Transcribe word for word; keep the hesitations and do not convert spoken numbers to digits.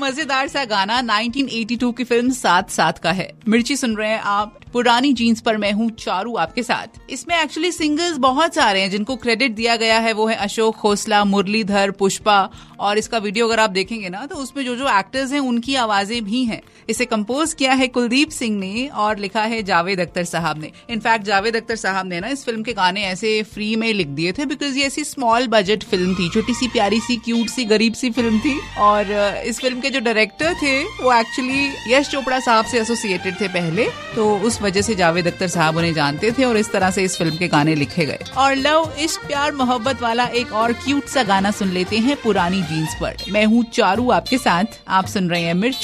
मजेदार सा गाना नाइनटीन एटी टू की फिल्म साथ साथ का है। मिर्ची सुन रहे हैं आप, पुरानी जीन्स पर मैं हूँ चारू आपके साथ। इसमें एक्चुअली सिंगर्स बहुत सारे हैं जिनको क्रेडिट दिया गया है, वो है अशोक खोसला, मुरलीधर, पुष्पा, और इसका वीडियो अगर आप देखेंगे ना तो उसमें जो जो एक्टर्स हैं उनकी आवाजें भी हैं। इसे कंपोज किया है कुलदीप सिंह ने और लिखा है जावेद अख्तर साहब ने। इनफैक्ट जावेद अख्तर साहब ने ना इस फिल्म के गाने ऐसे फ्री में लिख दिए थे बिकॉज ये ऐसी स्मॉल बजट फिल्म थी, छोटी सी प्यारी सी क्यूट सी गरीब सी फिल्म थी। और इस फिल्म के जो डायरेक्टर थे वो एक्चुअली यश चोपड़ा साहब से एसोसिएटेड थे पहले, तो उस वजह से जावेद अख्तर साहब उन्हें जानते थे और इस तरह से इस फिल्म के गाने लिखे गए। और लव इश्क प्यार मोहब्बत वाला एक और क्यूट सा गाना सुन लेते हैं पुरानी जीन्स पर। मैं हूँ चारू आपके साथ, आप सुन रहे हैं मिर्च।